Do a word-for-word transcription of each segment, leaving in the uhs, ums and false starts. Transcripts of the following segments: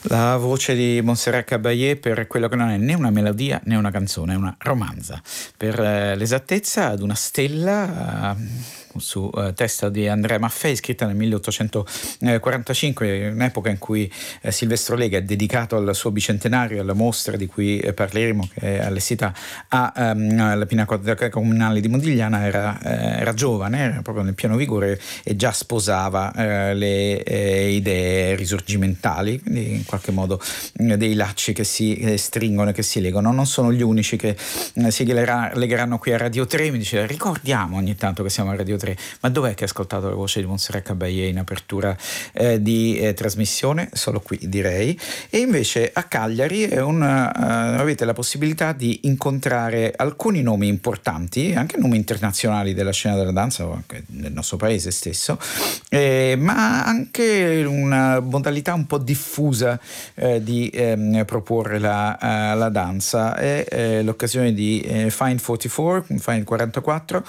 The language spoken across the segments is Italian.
La voce di Montserrat Caballé per quello che non è né una melodia né una canzone, è una romanza. Per eh, l'esattezza, ad una stella eh, su eh, testa di Andrea Maffei, scritta nel milleottocentoquarantacinque, in un'epoca in cui eh, Silvestro Lega è dedicato al suo bicentenario, alla mostra di cui eh, parleremo, che è allestita a, um, alla Pinacoteca Comunale di Modigliana. Era, eh, era giovane, era proprio nel pieno vigore e già sposava eh, le eh, idee risorgimentali, quindi in qualche modo eh, dei lacci che si eh, stringono e che si legano. Non sono gli unici che eh, si legherà, legheranno qui a Radio tre. Mi dice, ricordiamo ogni tanto che siamo a Radio tre, ma dov'è che hai ascoltato la voce di Montserrat Caballé in apertura eh, di eh, trasmissione? Solo qui, direi. E invece a Cagliari è un, uh, avete la possibilità di incontrare alcuni nomi importanti, anche nomi internazionali della scena della danza o anche nel nostro paese stesso, eh, ma anche una modalità un po' diffusa eh, di eh, proporre la, uh, la danza. È eh, l'occasione di eh, Find quarantaquattro, Find quarantaquattro,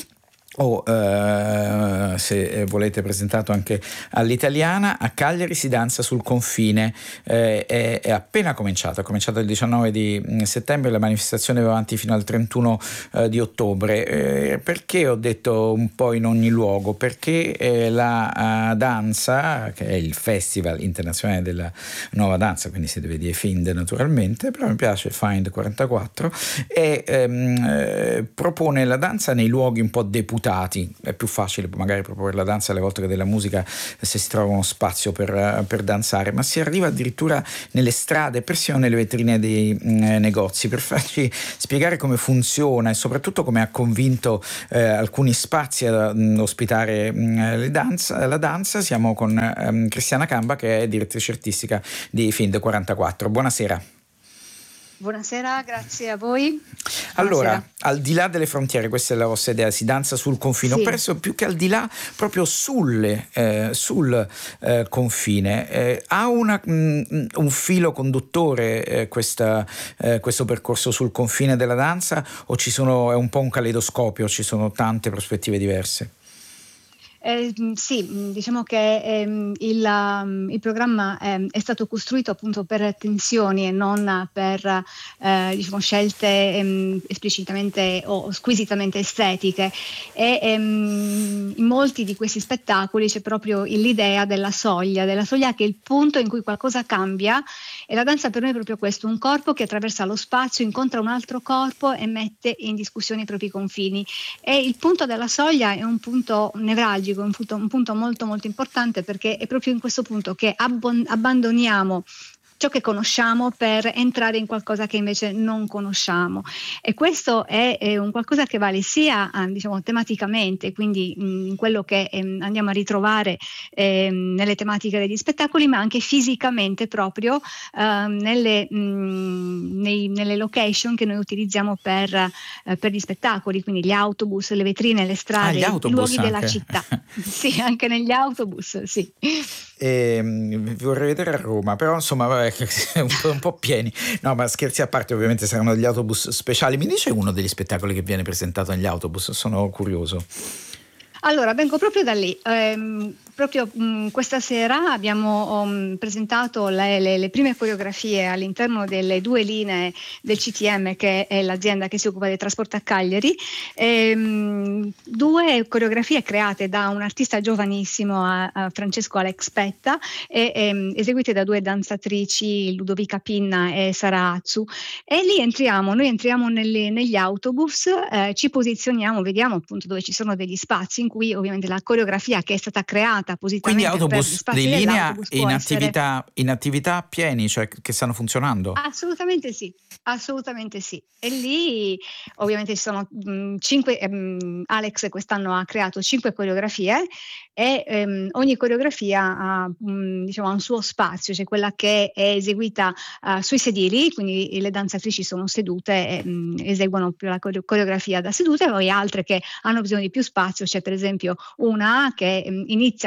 o uh, se volete presentato anche all'italiana. A Cagliari si danza sul confine, eh, è, è appena cominciato, è cominciato il diciannove di settembre, la manifestazione va avanti fino al trentuno eh, di ottobre. Eh, perché ho detto un po' in ogni luogo? Perché eh, la uh, danza, che è il Festival Internazionale della Nuova Danza, quindi si deve dire Find naturalmente, però mi piace Find quarantaquattro, e ehm, eh, propone la danza nei luoghi un po' deputati. È più facile magari proporre la danza alle volte che della musica, se si trova uno spazio per, per danzare, ma si arriva addirittura nelle strade, persino nelle vetrine dei eh, negozi, per farci spiegare come funziona e soprattutto come ha convinto eh, alcuni spazi ad mh, ospitare mh, le danza, la danza. Siamo con um, Cristiana Camba, che è direttrice artistica di Find quarantaquattro. Buonasera. Buonasera, grazie a voi. Allora, Buonasera. Al di là delle frontiere, questa è la vostra idea, si danza sul confine, sì. Ho perso più che al di là, proprio sulle, eh, sul eh, confine. Eh, ha una, mh, un filo conduttore eh, questa, eh, questo percorso sul confine della danza, o ci sono, è un po' un caleidoscopio, ci sono tante prospettive diverse? Eh, sì, diciamo che ehm, il, um, il programma ehm, è stato costruito appunto per tensioni e non per eh, diciamo, scelte ehm, esplicitamente o squisitamente estetiche, e ehm, in molti di questi spettacoli c'è proprio l'idea della soglia, della soglia che è il punto in cui qualcosa cambia, e la danza per noi è proprio questo, un corpo che attraversa lo spazio, incontra un altro corpo e mette in discussione i propri confini, e il punto della soglia è un punto nevralgico, un punto, un punto molto molto importante, perché è proprio in questo punto che abbon- abbandoniamo ciò che conosciamo per entrare in qualcosa che invece non conosciamo, e questo è, è un qualcosa che vale sia diciamo tematicamente, quindi mh, in quello che ehm, andiamo a ritrovare ehm, nelle tematiche degli spettacoli, ma anche fisicamente proprio ehm, nelle, mh, nei, nelle location che noi utilizziamo per, eh, per gli spettacoli, quindi gli autobus, le vetrine, le strade, Ah, i luoghi anche. della città. Sì, anche negli autobus, sì. E, vi vorrei vedere a Roma, però insomma vabbè, un po', un po' pieni. No, ma scherzi a parte, ovviamente saranno degli autobus speciali. Mi dice uno degli spettacoli che viene presentato negli autobus? Sono curioso. Allora, vengo proprio da lì. Ehm, proprio mh, questa sera abbiamo um, presentato le, le, le prime coreografie all'interno delle due linee del C T M, che è l'azienda che si occupa del trasporto a Cagliari. Ehm, due coreografie create da un artista giovanissimo, a, a Francesco Alex Petta, e ehm, eseguite da due danzatrici, Ludovica Pinna e Sara Azzu. E lì entriamo, noi entriamo nelle, negli autobus, eh, ci posizioniamo, vediamo appunto dove ci sono degli spazi in cui ovviamente la coreografia che è stata creata appositamente Quindi per gli autobus spazi di linea dell'autobus in può essere... attività, in attività pieni, cioè che stanno funzionando? Assolutamente sì, assolutamente sì. E lì ovviamente ci sono mh, cinque, ehm, Alex quest'anno ha creato cinque coreografie, e ehm, ogni coreografia ha, mh, diciamo, ha un suo spazio. C'è quella che è eseguita uh, sui sedili, quindi le danzatrici sono sedute e mh, eseguono più la core- coreografia da sedute, e poi altre che hanno bisogno di più spazio. C'è per esempio una che mh, inizia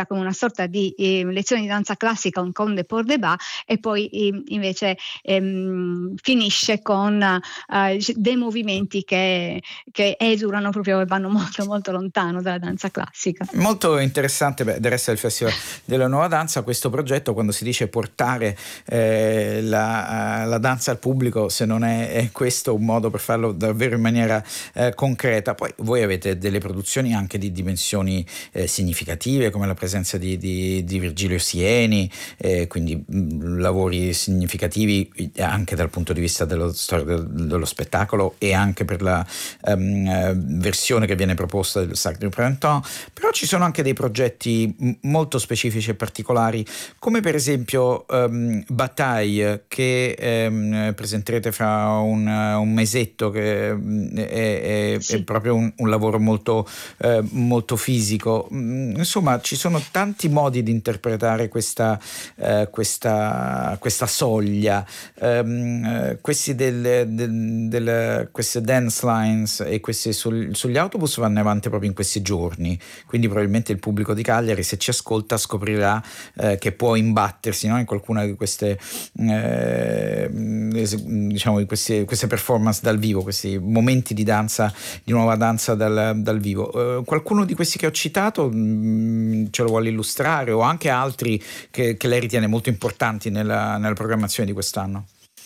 come una sorta di eh, lezione di danza classica, un con de port de bas, e poi eh, invece ehm, finisce con eh, dei movimenti che, che esulano proprio e vanno molto molto lontano dalla danza classica. Molto interessante, beh, del resto del Festival della Nuova Danza questo progetto, quando si dice portare eh, la, la danza al pubblico, se non è, è questo un modo per farlo davvero in maniera eh, concreta. Poi voi avete delle produzioni anche di dimensioni eh, significative, come la presenza di, di, di Virgilio Sieni, eh, quindi mh, lavori significativi anche dal punto di vista dello, del, dello spettacolo e anche per la um, versione che viene proposta del Sacre du Printemps. Però ci sono anche dei progetti m- molto specifici e particolari, come per esempio um, Bataille, che um, presenterete fra un, un mesetto, che um, è, è, sì. è proprio un, un lavoro molto, uh, molto fisico. Mm, insomma, ci sono tanti modi di interpretare questa, uh, questa, questa soglia. Um, uh, questi del, del, del, queste dance lines e questi sul, sugli autobus vanno avanti proprio in questi giorni. Quindi probabilmente il pubblico di Cagliari, se ci ascolta, scoprirà eh, che può imbattersi, no, in qualcuna di queste eh, diciamo di queste, queste performance dal vivo, questi momenti di danza, di nuova danza dal, dal vivo. Eh, qualcuno di questi che ho citato mh, ce lo vuole illustrare, o anche altri che, che lei ritiene molto importanti nella, nella programmazione di quest'anno?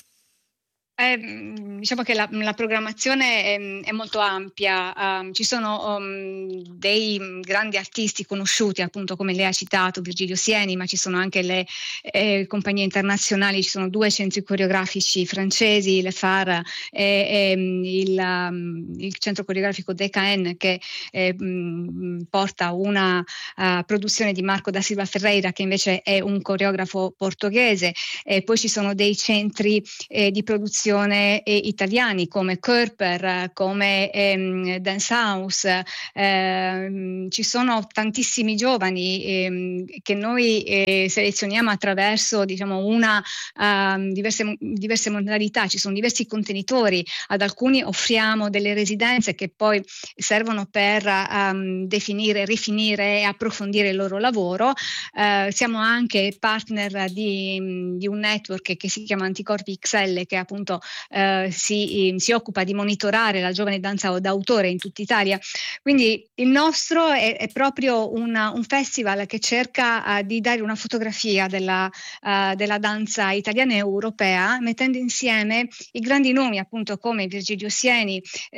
Eh, diciamo che la, la programmazione è, è molto ampia, um, ci sono um, dei grandi artisti conosciuti, appunto come lei ha citato, Virgilio Sieni, ma ci sono anche le eh, compagnie internazionali, ci sono due centri coreografici francesi, le F A R e, e il, um, il centro coreografico D K N, che eh, mh, porta una uh, produzione di Marco da Silva Ferreira, che invece è un coreografo portoghese, e poi ci sono dei centri eh, di produzione italiani come Körper, come ehm, Dance House. Eh, ci sono tantissimi giovani ehm, che noi eh, selezioniamo attraverso, diciamo, una uh, diverse, diverse modalità. Ci sono diversi contenitori, ad alcuni offriamo delle residenze che poi servono per um, definire, rifinire e approfondire il loro lavoro. Uh, siamo anche partner di, di un network che si chiama Anticorpi X L, che appunto Uh, si, si occupa di monitorare la giovane danza d'autore in tutta Italia. Quindi il nostro è, è proprio una, un festival che cerca uh, di dare una fotografia della, uh, della danza italiana e europea, mettendo insieme i grandi nomi, appunto, come Virgilio Sieni,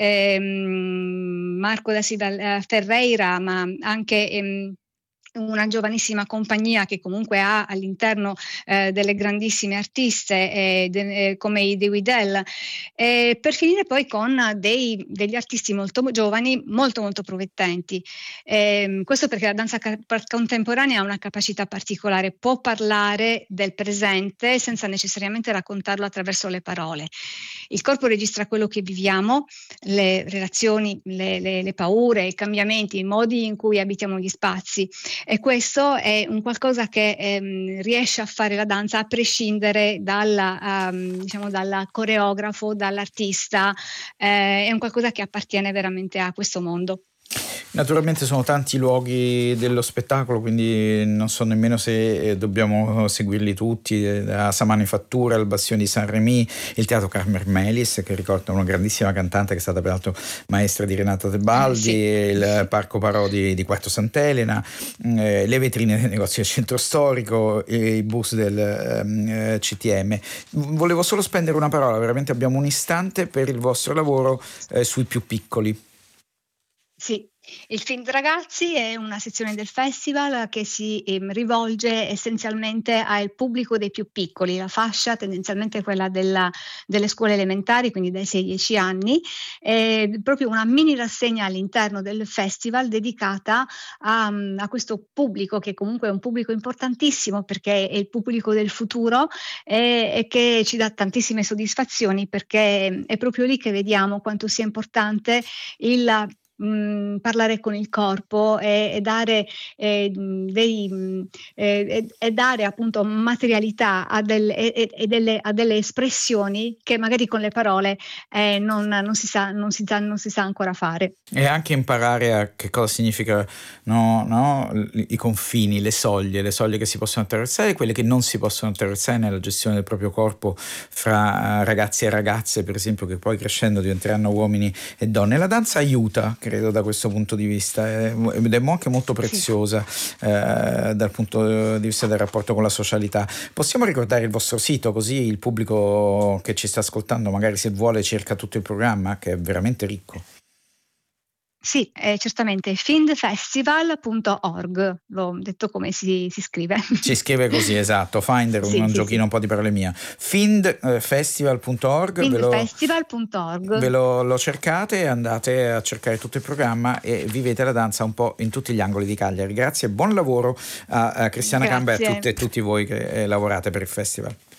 ehm, Marco da Silva Ferreira, ma anche ehm, una giovanissima compagnia che comunque ha all'interno eh, delle grandissime artiste eh, de, eh, come i De Widel, eh, per finire poi con dei, degli artisti molto giovani, molto molto promettenti. Eh, questo perché la danza contemporanea ha una capacità particolare, può parlare del presente senza necessariamente raccontarlo attraverso le parole. Il corpo registra quello che viviamo, le relazioni, le, le, le paure, i cambiamenti, i modi in cui abitiamo gli spazi. E questo è un qualcosa che ehm, riesce a fare la danza a prescindere dalla, um, diciamo, dal coreografo, dall'artista, eh, è un qualcosa che appartiene veramente a questo mondo. Naturalmente sono tanti luoghi dello spettacolo, quindi non so nemmeno se dobbiamo seguirli tutti, da Samanifattura al Bastione di Saint-Rémy, il Teatro Carmen Melis, che ricorda una grandissima cantante che è stata peraltro maestra di Renata Tebaldi, sì. Il Parco Parodi di Quarto Sant'Elena, eh, le vetrine del negozio del centro storico, i bus del eh, C T M. Volevo solo spendere una parola, veramente abbiamo un istante per il vostro lavoro eh, sui più piccoli. Sì. Il Film Ragazzi è una sezione del festival che si eh, rivolge essenzialmente al pubblico dei più piccoli, la fascia tendenzialmente quella della, delle scuole elementari, quindi dai sei ai dieci anni, è proprio una mini rassegna all'interno del festival dedicata a, a questo pubblico, che comunque è un pubblico importantissimo perché è il pubblico del futuro e, e che ci dà tantissime soddisfazioni, perché è proprio lì che vediamo quanto sia importante il mh, parlare con il corpo e, e dare eh, dei mh, e, e dare appunto materialità a, del, e, e delle, a delle espressioni che magari con le parole eh, non, non, si sa, non, si sa, non si sa ancora fare. E anche imparare a che cosa significa, no, no, i confini, le soglie, le soglie che si possono attraversare e quelle che non si possono attraversare nella gestione del proprio corpo fra ragazzi e ragazze, per esempio, che poi crescendo diventeranno uomini e donne. La danza aiuta, credo, da questo punto di vista, ed è anche molto preziosa sì. eh, dal punto di vista del rapporto con la socialità. Possiamo ricordare il vostro sito, così il pubblico che ci sta ascoltando magari se vuole cerca tutto il programma, che è veramente ricco. Sì, eh, certamente, findfestival punto org, l'ho detto come si, si scrive. Si scrive così, esatto, Finder, sì, un sì, giochino sì. un po' di parole mia. findfestival punto org, findfestival punto org. Ve lo, lo cercate, andate a cercare tutto il programma e vivete la danza un po' in tutti gli angoli di Cagliari. Grazie e buon lavoro a, a Cristiana Camba e a tutte e tutti voi che eh, lavorate per il festival.